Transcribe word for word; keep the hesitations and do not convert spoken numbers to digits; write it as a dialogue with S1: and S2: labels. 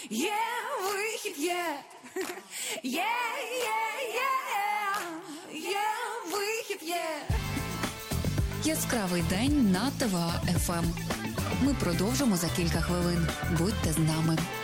S1: Є вихід, є. Є, є, є. Є вихід, є.
S2: Яскравий день на ТВА еф ем. Ми продовжимо за кілька хвилин. Будьте з нами.